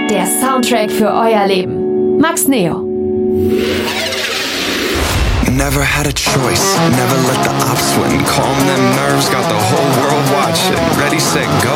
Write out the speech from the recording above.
Der Soundtrack für euer Leben. Max Neo. Never had a choice, never let the ops win. Calm them nerves, got the whole world watching. Ready, set, go,